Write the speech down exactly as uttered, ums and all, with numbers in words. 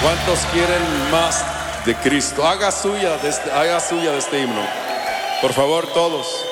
¿Cuántos quieren más de Cristo? Haga suya de este, haga suya de este himno. Por favor, todos.